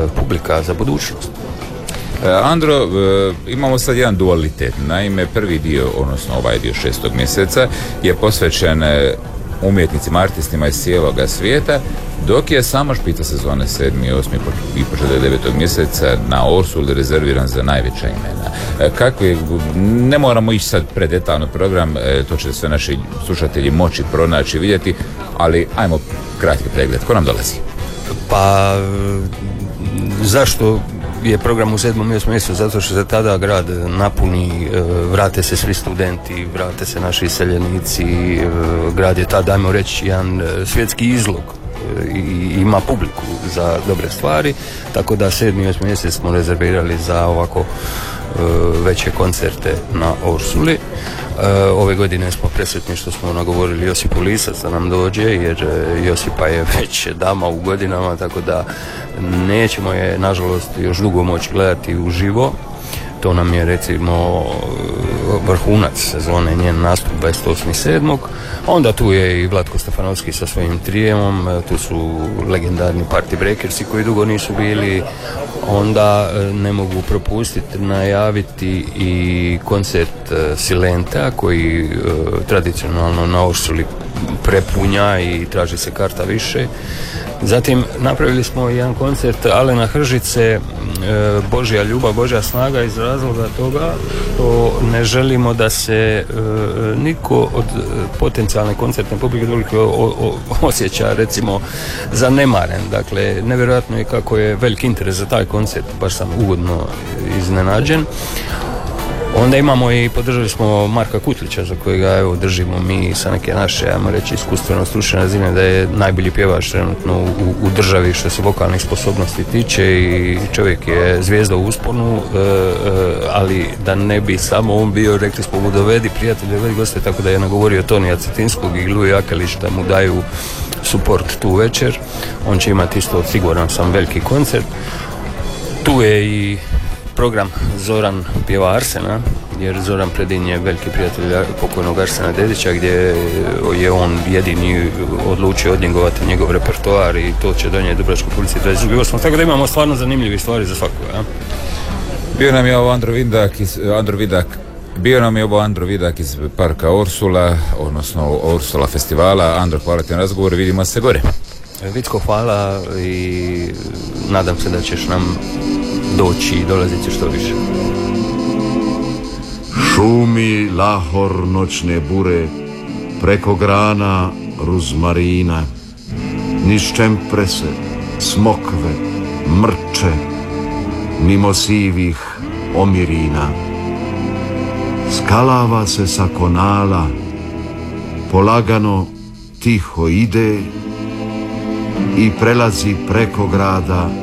publika za budućnost. Andro, imamo sad jedan dualitet. Naime, prvi dio, odnosno ovaj dio 6. mjeseca je posvećen umjetnicima, artistima iz cijeloga svijeta, dok je samo špica sezone 7., 8. i početak 9. mjeseca na Orsuli rezerviran za najveća imena. Kakvi, ne moramo ići sad predetaljno program, to će sve naši slušatelji moći pronaći, vidjeti, ali ajmo kratki pregled. Ko nam dolazi? Pa, zašto je program u 7. i 8. mjesecu? Zato što se tada grad napuni, vrate se svi studenti, vrate se naši iseljenici, grad je tada, ajmo reći, jedan svjetski izlog i ima publiku za dobre stvari, tako da 7. i 8. mjesec smo rezervirali za ovako veće koncerte na Orsuli. Ove godine smo presretni što smo nagovorili Josipu Lisac da nam dođe, jer Josipa je već dama u godinama, tako da nećemo je nažalost još dugo moći gledati uživo. To nam je recimo vrhunac sezone, njen nastup 28.7. Onda tu je i Vlatko Stefanovski sa svojim trijemom, tu su legendarni Party Breakersi koji dugo nisu bili. Onda ne mogu propustiti najaviti i koncert Silentea koji tradicionalno na Orsuli prepunja i traži se karta više. Zatim napravili smo jedan koncert Alena Hržice, Božja ljubav, Božja snaga, iz razloga toga što ne želimo da se niko od potencijalne koncertne publike osjeća recimo zanemaren. Dakle, nevjerojatno je kako je veliki interes za taj koncert, baš sam ugodno iznenađen. Onda imamo i podržali smo Marka Kutlića, za kojega evo držimo mi sa neke naše, ajmo reći, iskustveno stručne razine da je najbolji pjevač trenutno u državi što se vokalnih sposobnosti tiče i čovjek je zvijezda u usponu, ali da ne bi samo on bio, rekli smo mu dovedi prijatelje, dovedi goste, tako da je nagovorio Tonija Cetinskog i Luju Akelić da mu daju suport tu večer. On će imati isto, siguran sam, veliki koncert. Tu je i program Zoran pjeva Arsena, jer Zoran Predin je veliki prijatelj pokojnog Arsena Dedića, gdje je on jedini odlučio odnjegovati njegov repertoar i to će donijeti Dubrovačkoj Publici 22.8. Tako da imamo stvarno zanimljive stvari za svakoga. Bio nam je ovo Andro Vidak iz parka Orsula, odnosno Orsula festivala. Andro, hvala ti na razgovor, vidimo se gore. Vicko, hvala i nadam se da ćeš nam doći i dolazit će što više. Šumi lahor noćne bure, preko grana ruzmarina, niz čemprese, smokve, mrče, mimo sivih omirina. Skalava se sa konala, polagano tiho ide i prelazi preko grada